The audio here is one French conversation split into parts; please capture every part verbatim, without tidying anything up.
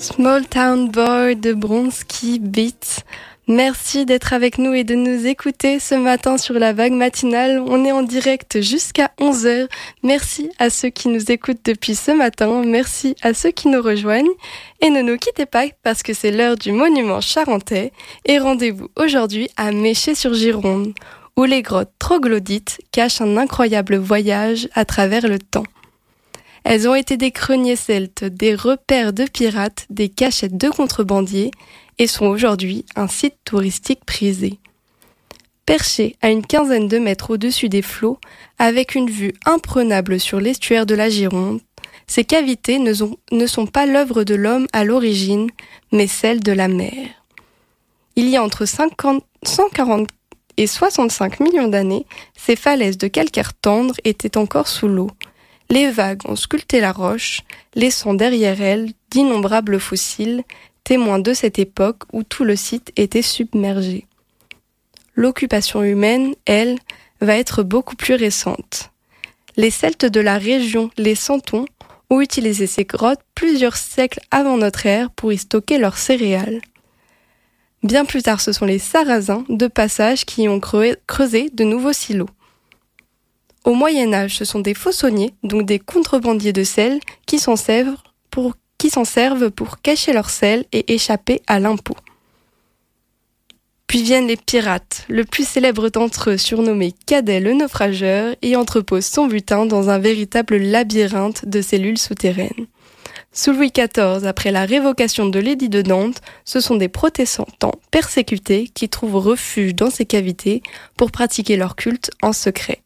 Small Town Boy de Bronski Beat. Merci d'être avec nous et de nous écouter ce matin sur la vague matinale. On est en direct jusqu'à onze heures. Merci à ceux qui nous écoutent depuis ce matin. Merci à ceux qui nous rejoignent. Et ne nous quittez pas parce que c'est l'heure du monument charentais. Et rendez-vous aujourd'hui à Méché-sur-Gironde, où les grottes troglodytes cachent un incroyable voyage à travers le temps. Elles ont été des greniers celtes, des repères de pirates, des cachettes de contrebandiers et sont aujourd'hui un site touristique prisé. Perchées à une quinzaine de mètres au-dessus des flots, avec une vue imprenable sur l'estuaire de la Gironde, ces cavités ne sont, ne sont pas l'œuvre de l'homme à l'origine, mais celle de la mer. Il y a entre cinquante, cent quarante et soixante-cinq millions d'années, ces falaises de calcaire tendre étaient encore sous l'eau. Les vagues ont sculpté la roche, laissant derrière elles d'innombrables fossiles, témoins de cette époque où tout le site était submergé. L'occupation humaine, elle, va être beaucoup plus récente. Les Celtes de la région, les Santons, ont utilisé ces grottes plusieurs siècles avant notre ère pour y stocker leurs céréales. Bien plus tard, ce sont les Sarrasins de passage qui y ont creusé de nouveaux silos. Au Moyen-Âge, ce sont des faussonniers, donc des contrebandiers de sel, qui s'en servent pour, qui s'en servent pour cacher leur sel et échapper à l'impôt. Puis viennent les pirates, le plus célèbre d'entre eux, surnommé Cadet le naufrageur, y entrepose son butin dans un véritable labyrinthe de cellules souterraines. Sous Louis quatorze, après la révocation de l'édit de Nantes, ce sont des protestants persécutés qui trouvent refuge dans ces cavités pour pratiquer leur culte en secret.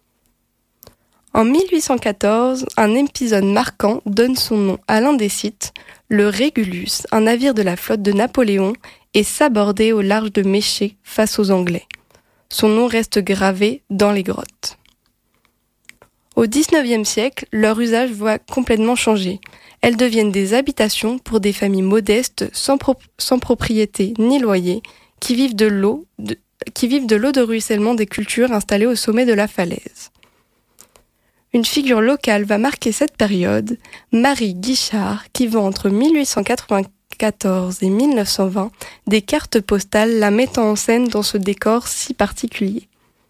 En mille huit cent quatorze, un épisode marquant donne son nom à l'un des sites. Le Régulus, un navire de la flotte de Napoléon, est sabordé au large de Méché face aux Anglais. Son nom reste gravé dans les grottes. Au dix-neuvième siècle, leur usage va complètement changer. Elles deviennent des habitations pour des familles modestes, sans, pro- sans propriété ni loyer, qui vivent de l'eau de, qui vivent de l'eau de ruissellement des cultures installées au sommet de la falaise. Une figure locale va marquer cette période, Marie Guichard, qui vend entre mille huit cent quatre-vingt-quatorze et mille neuf cent vingt des cartes postales la mettant en scène dans ce décor si particulier.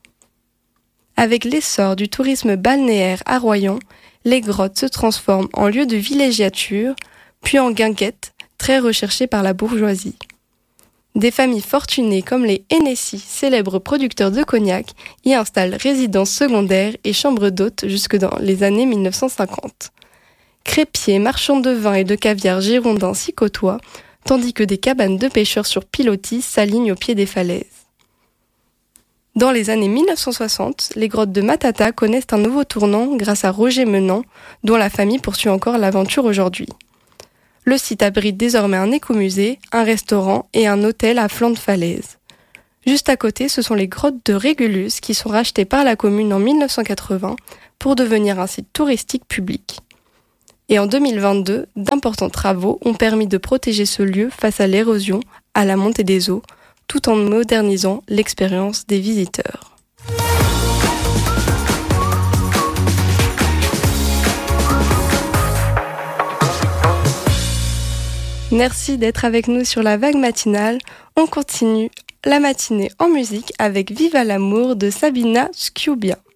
Avec l'essor du tourisme balnéaire à Royan, les grottes se transforment en lieu de villégiature, puis en guinguettes, très recherchées par la bourgeoisie. Des familles fortunées comme les Hennessy, célèbres producteurs de cognac, y installent résidences secondaires et chambres d'hôtes jusque dans les années mille neuf cent cinquante. Crépiers, marchands de vin et de caviar girondins s'y côtoient, tandis que des cabanes de pêcheurs sur pilotis s'alignent au pied des falaises. Dans les années mille neuf cent soixante, les grottes de Matata connaissent un nouveau tournant grâce à Roger Menant, dont la famille poursuit encore l'aventure aujourd'hui. Le site abrite désormais un écomusée, un restaurant et un hôtel à flanc de falaise. Juste à côté, ce sont les grottes de Régulus qui sont rachetées par la commune en mille neuf cent quatre-vingts pour devenir un site touristique public. Et en deux mille vingt-deux, d'importants travaux ont permis de protéger ce lieu face à l'érosion, à la montée des eaux, tout en modernisant l'expérience des visiteurs. Merci d'être avec nous sur la vague matinale. On continue la matinée en musique avec Viva l'amour de Sabina Sciubia.